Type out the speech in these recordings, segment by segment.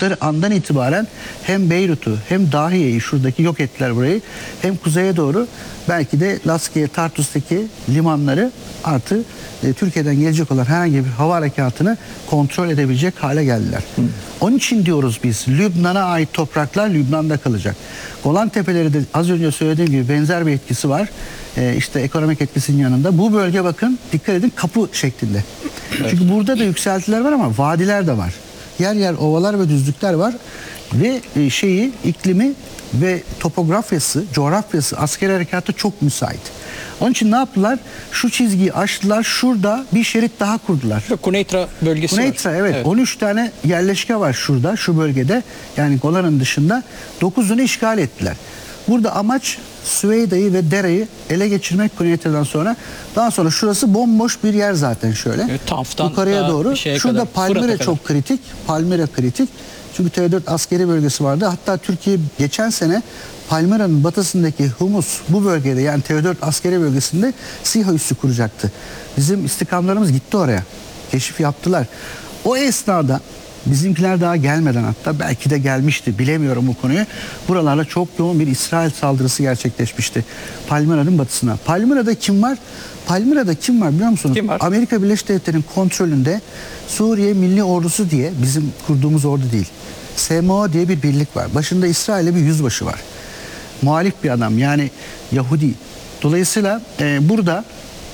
kurdukları andan itibaren hem Beyrut'u hem Dahiye'yi, şuradaki yok ettiler burayı, hem kuzeye doğru belki de Laskiye, Tartus'taki limanları artı Türkiye'den gelecek olan herhangi bir hava harekatını kontrol edebilecek hale geldiler. Onun için diyoruz biz, Lübnan'a ait topraklar Lübnan'da kalacak. Golan Tepeleri de az önce söylediğim gibi benzer bir etkisi var. İşte ekonomik etkisinin yanında. Bu bölge bakın, dikkat edin, kapı şeklinde. Evet. Çünkü burada da yükseltiler var ama vadiler de var. Yer yer ovalar ve düzlükler var. Ve iklimi ve topografyası, coğrafyası askeri harekata çok müsait. Onun için ne yaptılar? Şu çizgiyi aştılar. Şurada bir şerit daha kurdular. Kuneytra bölgesi Kuneytra, var. evet. 13 tane yerleşke var şurada, şu bölgede. Yani Golan'ın dışında 9'unu işgal ettiler. Burada amaç Süveyda'yı ve Dere'yi ele geçirmek Kuneytra'dan sonra. Daha sonra şurası bomboş bir yer zaten şöyle. Evet, yukarıya doğru. Şurada Palmyra çok kritik. Palmyra kritik. Çünkü T4 askeri bölgesi vardı. Hatta Türkiye geçen sene Palmyra'nın batısındaki Humus bu bölgede, yani T4 askeri bölgesinde SİHA üssü kuracaktı. Bizim istikamlarımız gitti oraya. Keşif yaptılar. O esnada bizimkiler daha gelmeden, hatta belki de gelmişti, bilemiyorum bu konuyu. Buralarla çok yoğun bir İsrail saldırısı gerçekleşmişti Palmyra'nın batısına. Palmyra'da kim var? Palmyra'da kim var biliyor musunuz? Kim var? Amerika Birleşik Devletleri'nin kontrolünde Suriye Milli Ordusu diye, bizim kurduğumuz ordu değil, SMO diye bir birlik var. Başında İsrail'e bir yüzbaşı var. Muhalif bir adam, yani Yahudi. Dolayısıyla burada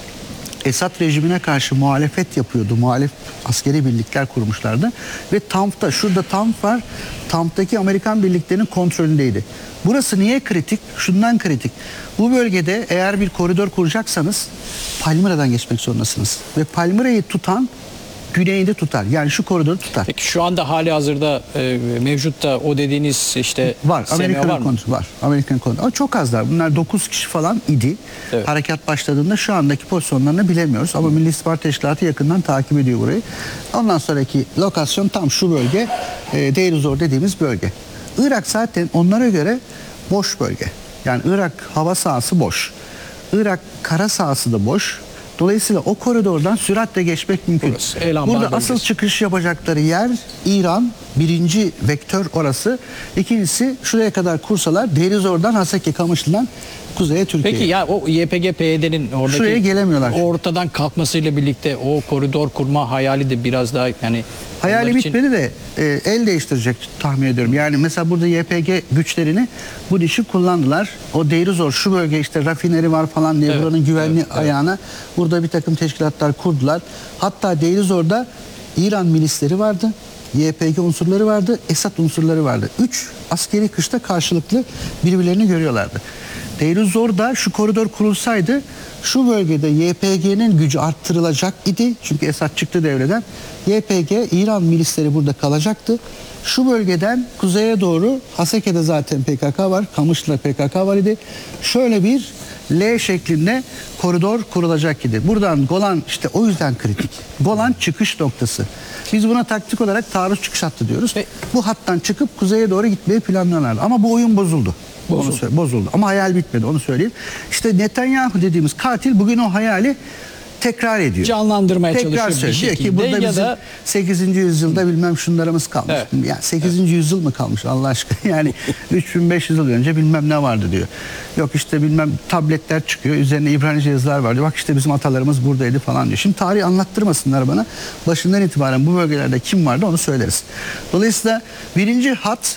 Esad rejimine karşı muhalefet yapıyordu. Muhalif askeri birlikler kurmuşlardı. Ve Tamp'ta, şurada Tamp var. Tamp'taki Amerikan birliklerinin kontrolündeydi. Burası niye kritik? Şundan kritik. Bu bölgede eğer bir koridor kuracaksanız Palmyra'dan geçmek zorundasınız. Ve Palmyra'yı tutan güneyde tutar. Yani şu koridoru tutar. Peki şu anda hali hazırda mevcutta o dediğiniz işte var. Amerika'nın kontrolü var. Amerika'nın kontrolü. Ama çok azlar. Bunlar 9 kişi falan idi. Evet. Harekat başladığında şu andaki pozisyonlarını bilemiyoruz. Ama Milli İstihbarat Teşkilatı yakından takip ediyor burayı. Ondan sonraki lokasyon tam şu bölge. Deir ez-Zor dediğimiz bölge. Irak zaten onlara göre boş bölge. Yani Irak hava sahası boş. Irak kara sahası da boş. Dolayısıyla o koridordan süratle geçmek mümkün. Burada asıl çıkış yapacakları yer İran. Birinci vektör orası. İkincisi, şuraya kadar kursalar Deir ez-Zor'dan, Haseki, Kamışlı'dan kuzeye Türkiye'ye. Peki ya o YPG-PYD'nin oradaki şuraya gelemiyorlar. Ortadan kalkmasıyla birlikte o koridor kurma hayali de biraz daha, yani hayali bitmedi de el değiştirecek tahmin ediyorum. Yani mesela burada YPG güçlerini bu işi kullandılar. O Deir ez-Zor, şu bölge işte rafineri var falan diye, evet, buranın güvenli ayağına burada bir takım teşkilatlar kurdular. Hatta Deir ez-Zor'da İran milisleri vardı. YPG unsurları vardı, Esad unsurları vardı. 3 askeri kışta karşılıklı birbirlerini görüyorlardı. Deir ez-Zor'da şu koridor kurulsaydı şu bölgede YPG'nin gücü arttırılacak idi. Çünkü Esad çıktı devreden. YPG, İran milisleri burada kalacaktı. Şu bölgeden kuzeye doğru Haseke'de zaten PKK var, Kamışlı'da PKK var idi. Şöyle bir L şeklinde koridor kurulacak idi. Buradan Golan, işte o yüzden kritik. Golan çıkış noktası. Biz buna taktik olarak taarruz çıkış hattı diyoruz. Bu hattan çıkıp kuzeye doğru gitmeyi planlıyorlardı. Ama bu oyun bozuldu. Bozuldu. Ama hayal bitmedi, onu söyleyeyim. İşte Netanyahu dediğimiz katil bugün o hayali tekrar ediyor. Canlandırmaya çalışıyor bir şekilde. Ki burada bizim 8. yüzyılda bilmem şunlarımız kalmış. Evet. Yani 8. yüzyıl mı kalmış Allah aşkına? Yani 3500 yıl önce bilmem ne vardı diyor. Yok işte bilmem tabletler çıkıyor. Üzerine İbranice yazılar var diyor. Bak işte bizim atalarımız buradaydı falan diyor. Şimdi tarihi anlattırmasınlar bana. Başından itibaren bu bölgelerde kim vardı onu söyleriz. Dolayısıyla birinci hat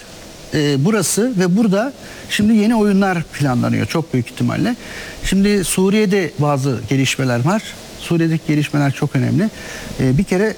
burası ve burada şimdi yeni oyunlar planlanıyor çok büyük ihtimalle. Şimdi Suriye'de bazı gelişmeler var. Suriye'deki gelişmeler çok önemli. Bir kere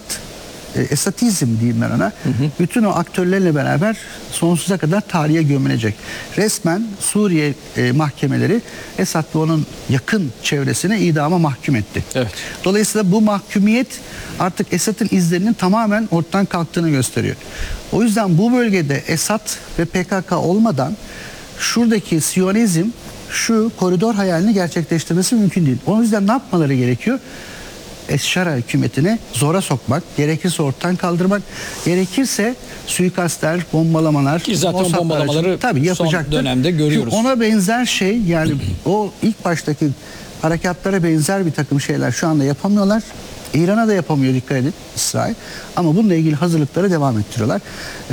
Esadizm diyeyim ben ona. Bütün o aktörlerle beraber sonsuza kadar tarihe gömülecek. Resmen Suriye mahkemeleri Esad ve onun yakın çevresine idama mahkum etti. Evet. Dolayısıyla bu mahkumiyet artık Esad'ın izlerinin tamamen ortadan kalktığını gösteriyor. O yüzden bu bölgede Esad ve PKK olmadan şuradaki Siyonizm şu koridor hayalini gerçekleştirmesi mümkün değil. O yüzden ne yapmaları gerekiyor? Eşşara hükümetini zora sokmak, gerekirse ortadan kaldırmak, gerekirse suikastler, bombalamalar, ki zaten bombalamaları tabii yapacaktır. Son dönemde görüyoruz. Çünkü ona benzer şey, yani o ilk baştaki harekatlara benzer bir takım şeyler şu anda yapamıyorlar. İran'a da yapamıyor, dikkat edin, İsrail. Ama bununla ilgili hazırlıkları devam ettiriyorlar.